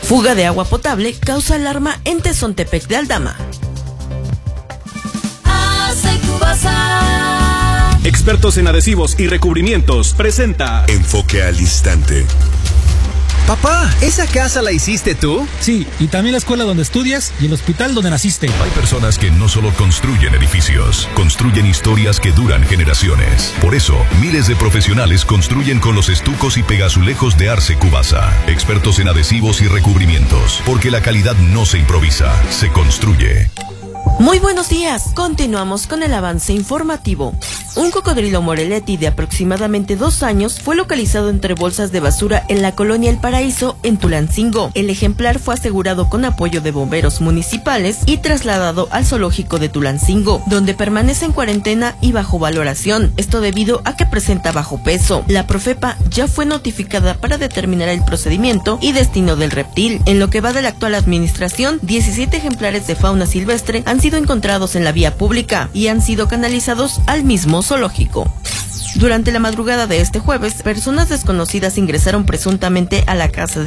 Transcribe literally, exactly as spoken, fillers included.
Fuga de agua potable causa alarma en Tezontepec de Aldama. Expertos en adhesivos y recubrimientos presenta Enfoque al Instante. Papá, ¿esa casa la hiciste tú? Sí, y también la escuela donde estudias y el hospital donde naciste. Hay personas que no solo construyen edificios, construyen historias que duran generaciones. Por eso, miles de profesionales construyen con los estucos y pegazulejos de Arce Cubasa. Expertos en adhesivos y recubrimientos, porque la calidad no se improvisa, se construye. Muy buenos días, continuamos con el avance informativo. Un cocodrilo Moreletti de aproximadamente dos años fue localizado entre bolsas de basura en la colonia El Paraíso, en Tulancingo. El ejemplar fue asegurado con apoyo de bomberos municipales y trasladado al zoológico de Tulancingo, donde permanece en cuarentena y bajo valoración, esto debido a que presenta bajo peso. La Profepa ya fue notificada para determinar el procedimiento y destino del reptil. En lo que va de la actual administración, diecisiete ejemplares de fauna silvestre han sido encontrados en la vía pública y han sido canalizados al mismo zoológico. Durante la madrugada de este jueves, personas desconocidas ingresaron presuntamente a la casa de